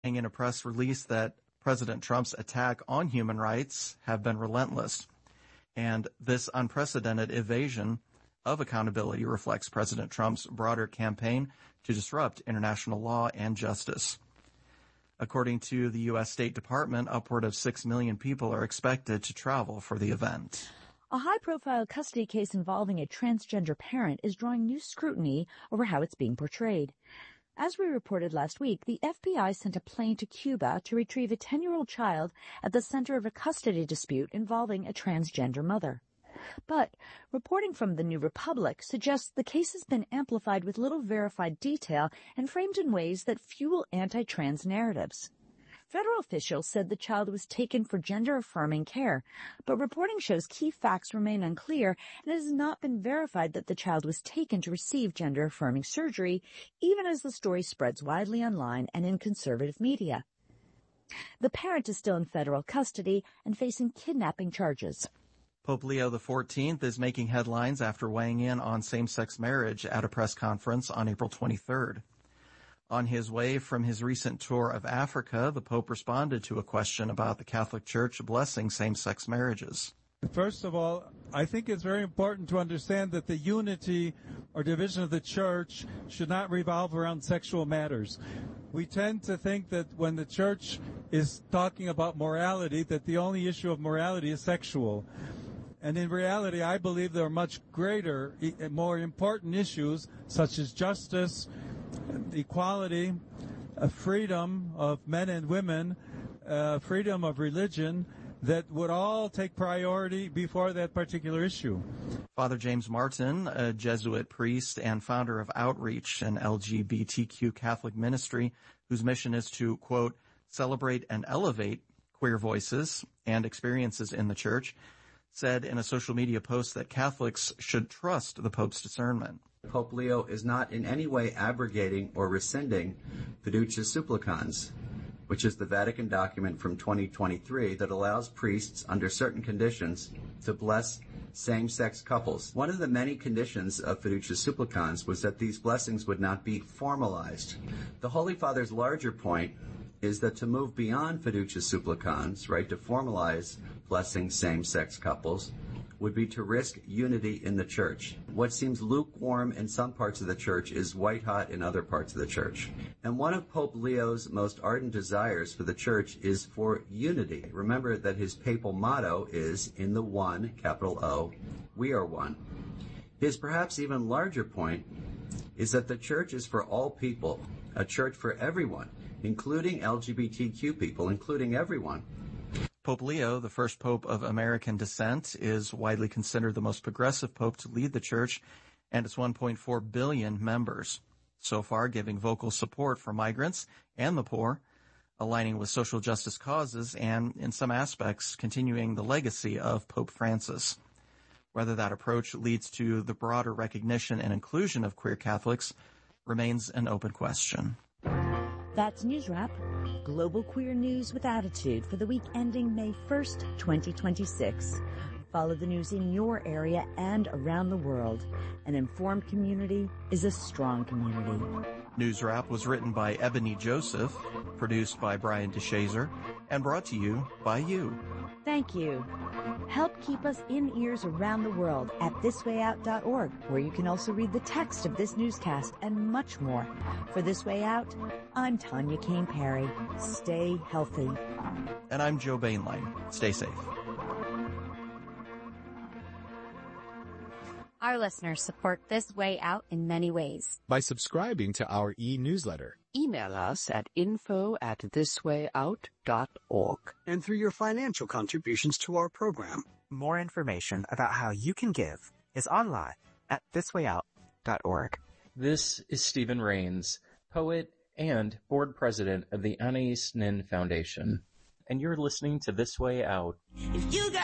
In a press release that President Trump's attack on human rights have been relentless. And this unprecedented evasion of accountability reflects President Trump's broader campaign to disrupt international law and justice. According to the U.S. State Department, upward of 6 million people are expected to travel for the event. A high-profile custody case involving a transgender parent is drawing new scrutiny over how it's being portrayed. As we reported last week, the FBI sent a plane to Cuba to retrieve a 10-year-old child at the center of a custody dispute involving a transgender mother. But reporting from the New Republic suggests the case has been amplified with little verified detail and framed in ways that fuel anti-trans narratives. Federal officials said the child was taken for gender-affirming care, but reporting shows key facts remain unclear, and it has not been verified that the child was taken to receive gender-affirming surgery, even as the story spreads widely online and in conservative media. The parent is still in federal custody and facing kidnapping charges. Pope Leo XIV is making headlines after weighing in on same-sex marriage at a press conference on April 23rd. On his way from his recent tour of Africa, the Pope responded to a question about the Catholic Church blessing same-sex marriages. First of all, I think it's very important to understand that the unity or division of the Church should not revolve around sexual matters. We tend to think that when the Church is talking about morality, that the only issue of morality is sexual. And in reality, I believe there are much greater, more important issues, such as justice, equality, freedom of men and women, freedom of religion, that would all take priority before that particular issue. Father James Martin, a Jesuit priest and founder of Outreach, an LGBTQ Catholic ministry whose mission is to, quote, celebrate and elevate queer voices and experiences in the Church, said in a social media post that Catholics should trust the Pope's discernment. Pope Leo is not in any way abrogating or rescinding Fiducia Supplicans, which is the Vatican document from 2023 that allows priests, under certain conditions, to bless same-sex couples. One of the many conditions of Fiducia Supplicans was that these blessings would not be formalized. The Holy Father's larger point is that to move beyond Fiducia Supplicans, right, to formalize blessing same-sex couples, would be to risk unity in the Church. What seems lukewarm in some parts of the Church is white-hot in other parts of the Church. And one of Pope Leo's most ardent desires for the Church is for unity. Remember that his papal motto is, in the one, capital O, we are one. His perhaps even larger point is that the Church is for all people, a church for everyone, including LGBTQ people, including everyone. Pope Leo, the first pope of American descent, is widely considered the most progressive pope to lead the Church and its 1.4 billion members, so far giving vocal support for migrants and the poor, aligning with social justice causes, and, in some aspects, continuing the legacy of Pope Francis. Whether that approach leads to the broader recognition and inclusion of queer Catholics remains an open question. That's News Wrap, global queer news with attitude for the week ending May 1st, 2026. Follow the news in your area and around the world. An informed community is a strong community. News Wrap was written by Ebony Joseph, produced by Brian DeShazer, and brought to you by you. Thank you. Help keep us in ears around the world at thiswayout.org, where you can also read the text of this newscast and much more. For This Way Out, I'm Tanya Kane Perry. Stay healthy. And I'm Joe Bainline. Stay safe. Our listeners support This Way Out in many ways. By subscribing to our e-newsletter. Email us at info@thiswayout.org. And through your financial contributions to our program. More information about how you can give is online at thiswayout.org. This is Stephen Rains, poet and board president of the Anais Nin Foundation, and you're listening to This Way Out.